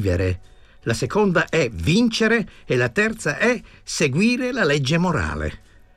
vivere, la seconda è vincere e la terza è seguire la legge morale.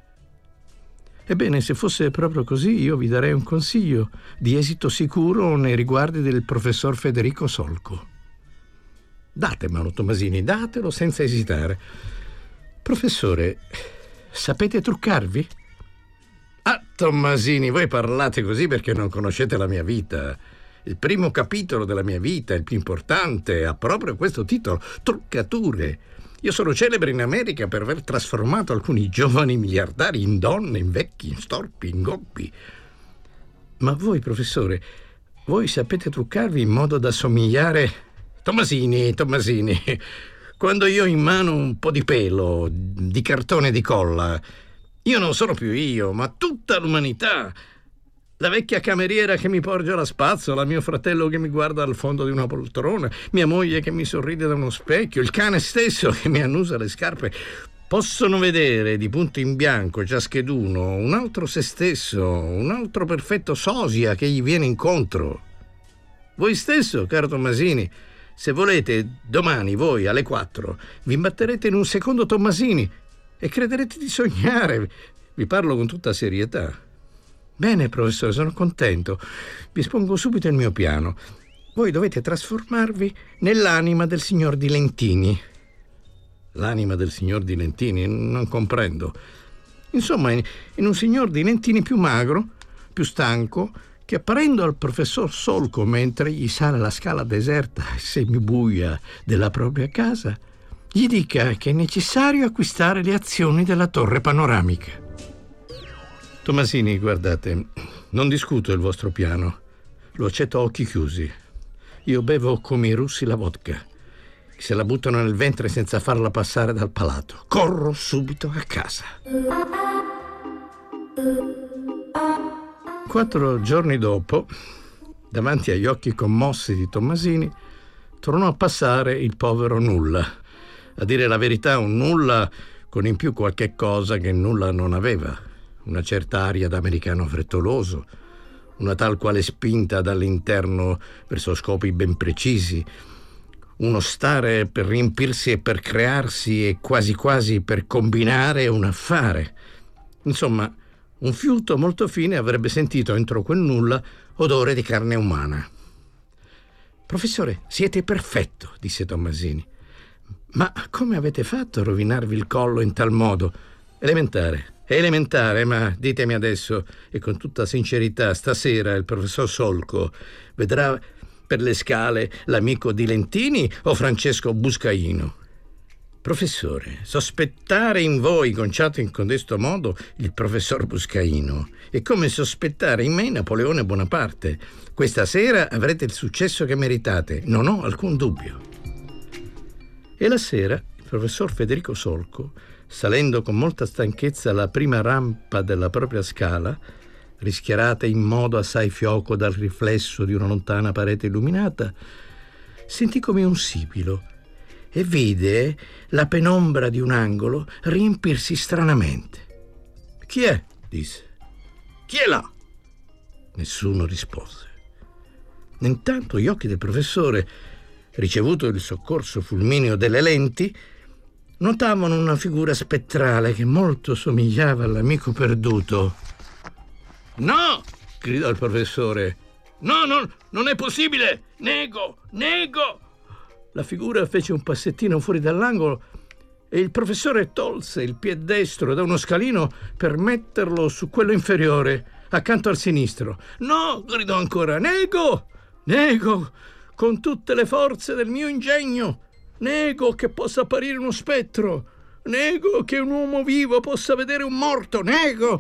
Ebbene, se fosse proprio così, io vi darei un consiglio di esito sicuro nei riguardi del professor Federico Solco. Datemelo, Tommasini, datelo senza esitare. Professore, sapete truccarvi? Ah, Tommasini, voi parlate così perché non conoscete la mia vita. Il primo capitolo della mia vita, il più importante, ha proprio questo titolo, Truccature. Io sono celebre in America per aver trasformato alcuni giovani miliardari in donne, in vecchi, in storpi, in gobbi. Ma voi, professore, voi sapete truccarvi in modo da somigliare... Tommasini, quando io ho in mano un po' di pelo, di cartone di colla, io non sono più io, ma tutta l'umanità. La vecchia cameriera che mi porge la spazzola, mio fratello che mi guarda al fondo di una poltrona, mia moglie che mi sorride da uno specchio, il cane stesso che mi annusa le scarpe, possono vedere di punto in bianco ciascheduno un altro se stesso, un altro perfetto sosia che gli viene incontro. Voi stesso, caro Tommasini, se volete, domani voi alle 4 vi imbatterete in un secondo Tommasini e crederete di sognare. Vi parlo con tutta serietà. Bene, professore, sono contento. Vi espongo subito il mio piano. Voi dovete trasformarvi nell'anima del signor Di Lentini. L'anima del signor Di Lentini? Non comprendo. Insomma, in un signor Di Lentini più magro, più stanco, che apparendo al professor Solco mentre gli sale la scala deserta e semibuia della propria casa, gli dica che è necessario acquistare le azioni della torre panoramica. Tommasini, guardate, non discuto il vostro piano, lo accetto a occhi chiusi. Io bevo come i russi la vodka, se la buttano nel ventre senza farla passare dal palato. Corro subito a casa. 4 giorni dopo, davanti agli occhi commossi di Tommasini, tornò a passare il povero Nulla. A dire la verità, un Nulla con in più qualche cosa che Nulla non aveva. Una certa aria d'americano frettoloso, una tal quale spinta dall'interno verso scopi ben precisi, uno stare per riempirsi e per crearsi e quasi quasi per combinare un affare. Insomma, un fiuto molto fine avrebbe sentito entro quel Nulla odore di carne umana. Professore, siete perfetto, disse Tommasini. Ma come avete fatto a rovinarvi il collo in tal modo? Elementare, ma ditemi adesso, e con tutta sincerità, stasera il professor Solco vedrà per le scale l'amico Di Lentini o Francesco Buscaino? Professore, sospettare in voi, conciato in codesto modo, il professor Buscaino è come sospettare in me Napoleone Bonaparte. Questa sera avrete il successo che meritate, non ho alcun dubbio. E la sera il professor Federico Solco, salendo con molta stanchezza la prima rampa della propria scala, rischiarata in modo assai fioco dal riflesso di una lontana parete illuminata, sentì come un sibilo e vide la penombra di un angolo riempirsi stranamente. «Chi è?» disse. «Chi è là?» Nessuno rispose. Intanto gli occhi del professore, ricevuto il soccorso fulmineo delle lenti, notavano una figura spettrale che molto somigliava all'amico perduto. «No!» gridò il professore. «No, non è possibile! Nego! La figura fece un passettino fuori dall'angolo e il professore tolse il pied destro da uno scalino per metterlo su quello inferiore, accanto al sinistro. «No!» gridò ancora. «Nego! Con tutte le forze del mio ingegno! Nego che possa apparire uno spettro! Nego che un uomo vivo possa vedere un morto! Nego!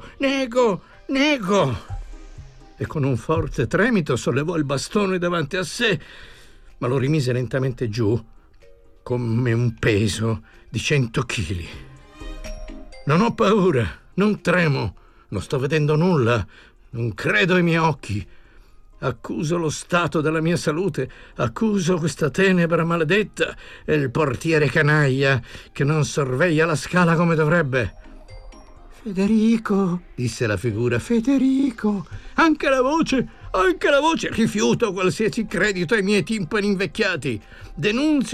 E con un forte tremito sollevò il bastone davanti a sé, ma lo rimise lentamente giù, come un peso di 100 chili. «Non ho paura, non tremo, non sto vedendo nulla, non credo ai miei occhi. Accuso lo stato della mia salute, accuso questa tenebra maledetta e il portiere canaglia che non sorveglia la scala come dovrebbe». «Federico», disse la figura, «Federico, anche la voce, rifiuto qualsiasi credito ai miei timpani invecchiati, denunzio